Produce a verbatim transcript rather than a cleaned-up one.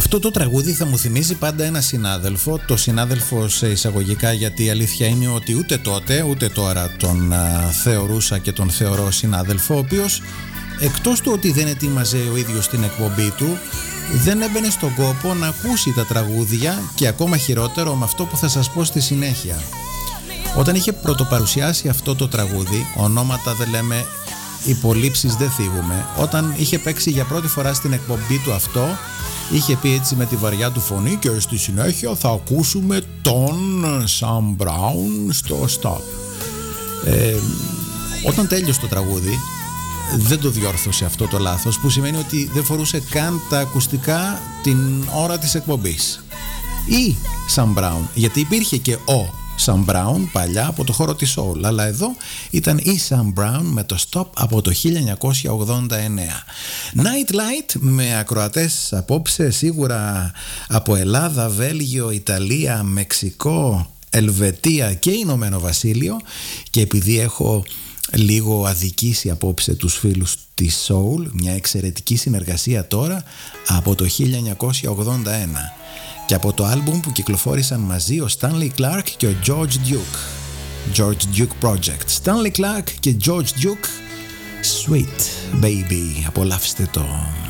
Αυτό το τραγούδι θα μου θυμίζει πάντα ένα συνάδελφο. Το συνάδελφο σε εισαγωγικά, γιατί η αλήθεια είναι ότι ούτε τότε ούτε τώρα τον α, θεωρούσα και τον θεωρώ συνάδελφο, ο οποίος εκτός του ότι δεν ετοίμαζε ο ίδιος την εκπομπή του, δεν έμπαινε στον κόπο να ακούσει τα τραγούδια, και ακόμα χειρότερο με αυτό που θα σας πω στη συνέχεια. Όταν είχε πρωτοπαρουσιάσει αυτό το τραγούδι, ονόματα δεν λέμε, υπολείψεις δεν θίγουμε, όταν είχε παίξει για πρώτη φορά στην εκπομπή του αυτό, είχε πει έτσι με τη βαριά του φωνή, και στη συνέχεια θα ακούσουμε τον Sam Brown στο Stop. Ε, όταν τέλειωσε το τραγούδι, δεν το διόρθωσε αυτό το λάθος, που σημαίνει ότι δεν φορούσε καν τα ακουστικά την ώρα της εκπομπής. Ή Sam Brown, γιατί υπήρχε και ο Sam Brown παλιά από το χώρο της soul, αλλά εδώ ήταν η Sam Brown με το Stop από το χίλια εννιακόσια ογδόντα εννέα. Night Light με ακροατές απόψε σίγουρα από Ελλάδα, Βέλγιο, Ιταλία, Μεξικό, Ελβετία και Ηνωμένο Βασίλειο, και επειδή έχω λίγο αδικήσει απόψε τους φίλους της soul, μια εξαιρετική συνεργασία τώρα από το χίλια εννιακόσια ογδόντα ένα και από το άλμπουμ που κυκλοφόρησαν μαζί ο Stanley Clarke και ο George Duke, George Duke Project. Stanley Clarke και George Duke, Sweet Baby, απολαύστε το.